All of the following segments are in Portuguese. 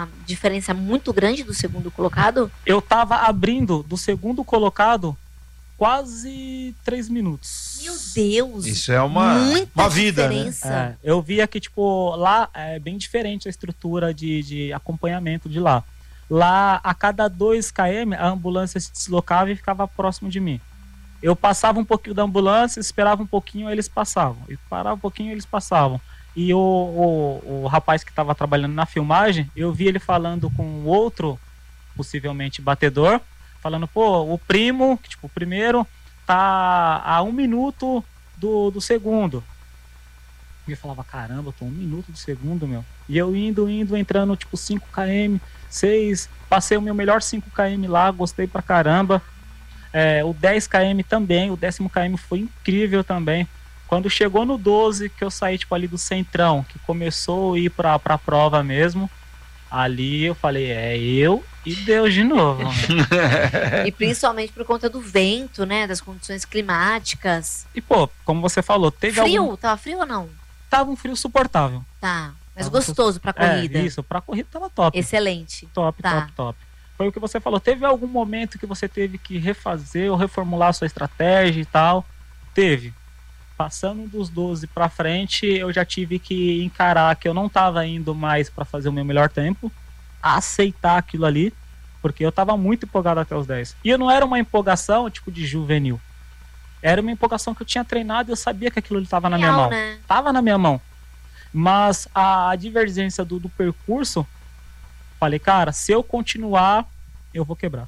uma diferença muito grande do segundo colocado? Eu tava abrindo do segundo colocado quase 3 minutos. Meu Deus! Isso é uma vida, diferença. né? Eu via que, tipo, lá é bem diferente a estrutura de acompanhamento de lá. Lá, a cada 2 km, a ambulância se deslocava e ficava próximo de mim. Eu passava um pouquinho da ambulância, esperava um pouquinho, eles passavam. E parava um pouquinho, eles passavam. E o rapaz que estava trabalhando na filmagem, eu vi ele falando com outro, possivelmente batedor, falando, pô, o primo, que, tipo, o primeiro tá a 1 minuto do segundo. E eu falava, caramba, eu tô 1 minuto do segundo, meu. E eu indo, entrando, tipo, 5 km, 6, passei o meu melhor 5 km lá, gostei pra caramba. O 10 km também, o 10º km foi incrível também. Quando chegou no 12, que eu saí, tipo, ali do centrão, que começou a ir pra prova mesmo, ali eu falei, eu e Deus de novo. E principalmente por conta do vento, né? Das condições climáticas. E, pô, como você falou, teve frio? Tava frio ou não? Tava um frio suportável. Tá, mas gostoso pra corrida. Isso, pra corrida tava top. Excelente. Top. Foi o que você falou. Teve algum momento que você teve que refazer ou reformular a sua estratégia e tal? Teve. Passando dos 12 pra frente, eu já tive que encarar que eu não tava indo mais pra fazer o meu melhor tempo, aceitar aquilo ali, porque eu tava muito empolgado até os 10. E eu não era uma empolgação tipo de juvenil. Era uma empolgação que eu tinha treinado e eu sabia que aquilo ali tava na minha mão. Né? Tava na minha mão. Mas a divergência do percurso, falei, cara, se eu continuar, eu vou quebrar.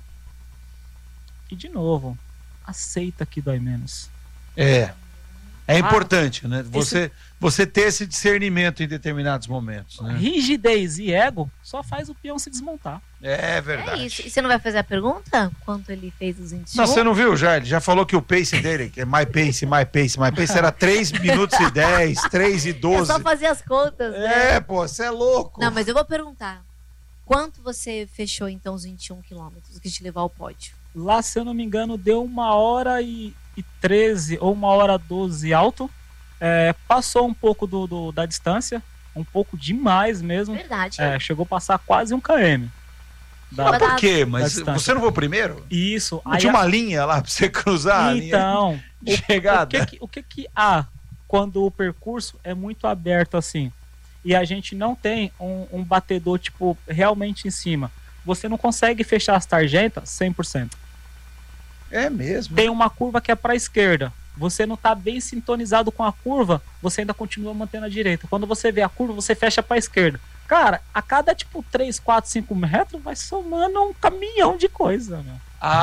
E de novo, aceita que dói menos. É importante, né? Você ter esse discernimento em determinados momentos, né? Rigidez e ego só faz o peão se desmontar. É verdade. É isso. E você não vai fazer a pergunta? Quanto ele fez os 21? Não, você não viu já? Ele já falou que o pace dele, que é my pace, era 3 minutos e 10, 3 e 12. É só fazer as contas, né? Pô, você é louco. Não, mas eu vou perguntar. Quanto você fechou, então, os 21 quilômetros que te levou ao pódio? Lá, se eu não me engano, deu 1h13 ou 1h12 alto. Passou um pouco da distância, um pouco demais mesmo. Verdade. Chegou a passar quase 1 km. Mas por quê? Mas você não foi o primeiro? Isso. Não tinha uma linha lá pra você cruzar? Então, a linha de chegada. O que há quando o percurso é muito aberto assim? E a gente não tem um batedor, tipo, realmente em cima. Você não consegue fechar as tarjetas 100%. É mesmo? Tem uma curva que é para a esquerda. Você não está bem sintonizado com a curva, você ainda continua mantendo a direita. Quando você vê a curva, você fecha para a esquerda. Cara, a cada, tipo, 3, 4, 5 metros, vai somando um caminhão de coisa, meu.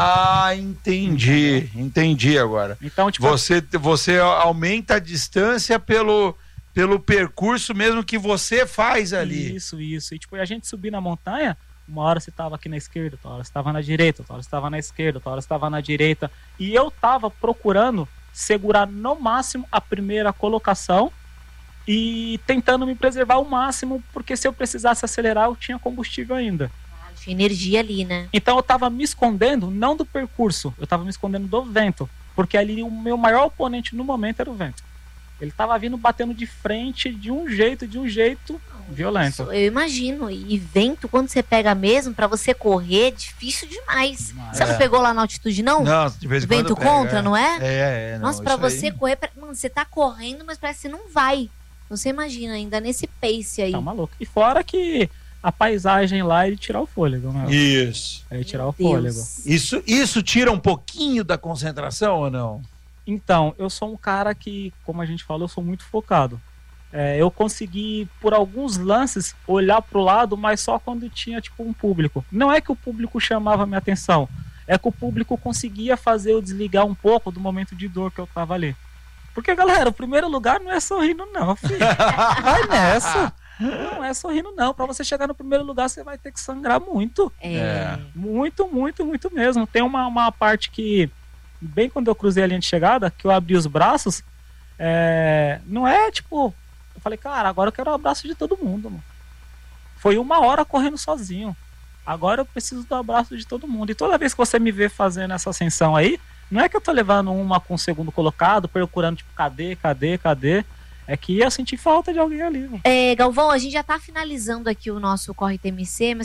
Entendi agora. Então, tipo, você aumenta a distância pelo percurso mesmo que você faz ali. Isso. E, tipo, a gente subir na montanha, uma hora você estava aqui na esquerda, outra hora você estava na direita, outra hora você estava na esquerda, outra hora você estava na direita. E eu estava procurando segurar no máximo a primeira colocação e tentando me preservar ao máximo, porque se eu precisasse acelerar, eu tinha combustível ainda. Tinha energia ali, né? Então eu estava me escondendo, não do percurso, eu estava me escondendo do vento, porque ali o meu maior oponente no momento era o vento. Ele estava vindo batendo de frente de um jeito violento. Eu imagino. E vento, quando você pega mesmo, pra você correr, é difícil demais. Você não pegou lá na altitude, não? Não, de vez em quando vento contra, não é? Não, nossa, pra você correr... Mano, você tá correndo, mas parece que você não vai. Você imagina, ainda nesse pace aí. Tá maluco. E fora que a paisagem lá é de tirar o fôlego, né? Isso. É de tirar o fôlego. Isso tira um pouquinho da concentração ou não? Então, eu sou um cara que, como a gente falou, eu sou muito focado. Eu consegui, por alguns lances, olhar pro lado, mas só quando tinha, tipo, um público. Não é que o público chamava minha atenção, é que o público conseguia fazer eu desligar um pouco do momento de dor que eu tava ali. Porque, galera, o primeiro lugar não é sorrindo não, filho. Vai nessa. Não é sorrindo não. Pra você chegar no primeiro lugar, você vai ter que sangrar muito. Muito mesmo. Tem uma parte que, bem quando eu cruzei a linha de chegada, que eu abri os braços, não é tipo... Eu falei, cara, agora eu quero o abraço de todo mundo, mano. Foi 1 hora correndo sozinho. Agora eu preciso do abraço de todo mundo. E toda vez que você me vê fazendo essa ascensão aí, não é que eu tô levando uma com o segundo colocado, procurando, tipo, cadê? É que eu senti falta de alguém ali, mano. Galvão, a gente já tá finalizando aqui o nosso Corre TMC, mas